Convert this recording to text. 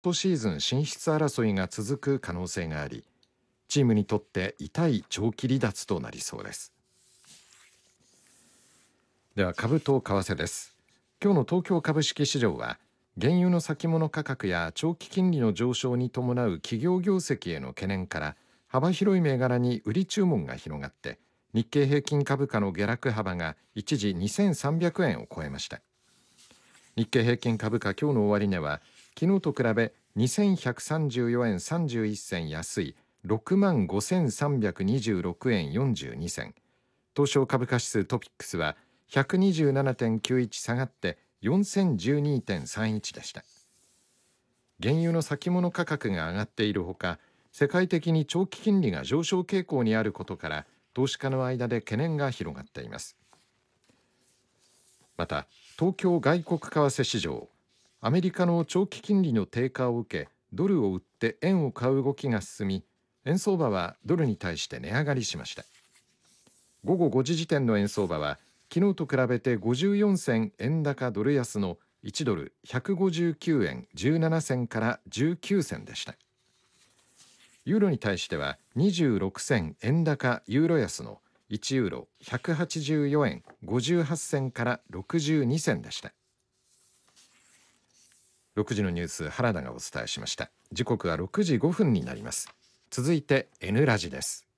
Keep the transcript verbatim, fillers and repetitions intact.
トシーズン進出争いが続く可能性があり、チームにとって痛い長期離脱となりそうです。では株と為替です。今日の東京株式市場は原油の先物価格や長期金利の上昇に伴う企業業績への懸念から幅広い銘柄に売り注文が広がって、日経平均株価の下落幅が一時にせんさんびゃくえんを超えました。日経平均株価今日の終値は昨日と比べにせんひゃくさんじゅうよえんさんじゅういっ銭安い ろくまんごせんさんびゃくにじゅうろくえんよんじゅうに銭、東証株価指数トピックスは ひゃくにじゅうななてんきゅういち 下がってよんせんじゅうにてんさんいち でした。原油の先物価格が上がっているほか、世界的に長期金利が上昇傾向にあることから投資家の間で懸念が広がっています。また東京外国為替市場、アメリカの長期金利の低下を受けドルを売って円を買う動きが進み、円相場はドルに対して値上がりしました。午後ごじ時点の円相場は昨日と比べてごじゅうよん銭円高ドル安のいちドルひゃくごじゅうきゅうえんじゅうなな銭からじゅうきゅう銭でした。ユーロに対してはにじゅうろく銭円高ユーロ安のいちユーロひゃくはちじゅうよえんごじゅうはち銭からろくじゅうに銭でした。ろくじのニュース、原田がお伝えしました。時刻はろくじごふんになります。続いて N ラジです。